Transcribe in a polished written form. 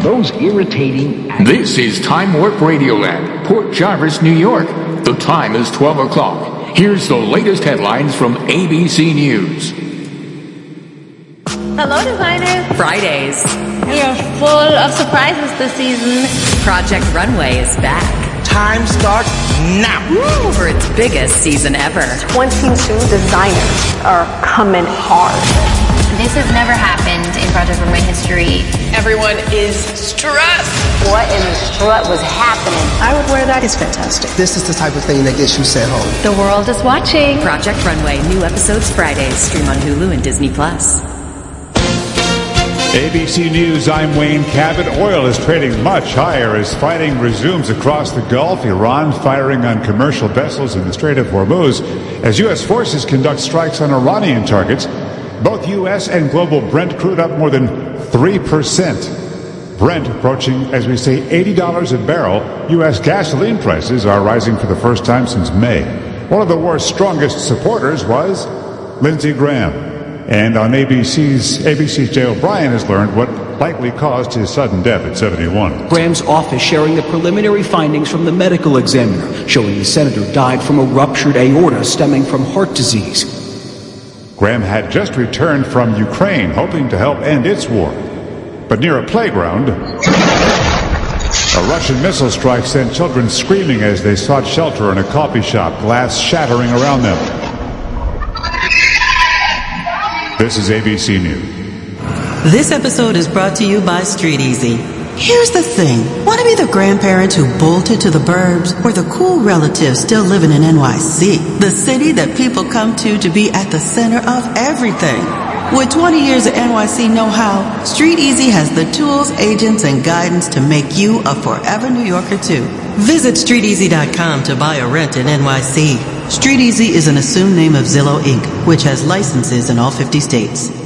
those irritating... This is Time Warp Radiolab, Port Jarvis, New York. The time is 12 o'clock. Here's the latest headlines from ABC News. Hello, designers. Fridays. We are full of surprises this season. Project Runway is back. Time starts now. Woo, for its biggest season ever. 22 designers are coming hard. This has never happened in Project Runway history. Everyone is stressed. What in the strut was happening? I would wear that. It's fantastic. This is the type of thing that gets you sent home. The world is watching. Project Runway, new episodes Fridays. Stream on Hulu and Disney+. ABC News, I'm Wayne Cabot. Oil is trading much higher as fighting resumes across the Gulf. Iran firing on commercial vessels in the Strait of Hormuz as U.S. forces conduct strikes on Iranian targets. Both U.S. and global Brent crude up more than 3%. Brent approaching, as we say, $80 a barrel. U.S. gasoline prices are rising for the first time since May. One of the war's strongest supporters was Lindsey Graham. And on ABC's Jay O'Brien has learned what likely caused his sudden death at 71. Graham's office sharing the preliminary findings from the medical examiner, showing the senator died from a ruptured aorta stemming from heart disease. Graham had just returned from Ukraine, hoping to help end its war. But near a playground, a Russian missile strike sent children screaming as they sought shelter in a coffee shop, glass shattering around them. This is ABC News. This episode is brought to you by Street Easy. Here's the thing. Want to be the grandparents who bolted to the burbs or the cool relatives still living in NYC? The city that people come to be at the center of everything. With 20 years of NYC know-how, Street Easy has the tools, agents, and guidance to make you a forever New Yorker too. Visit StreetEasy.com to buy or rent in NYC. Street Easy is an assumed name of Zillow Inc., which has licenses in all 50 states.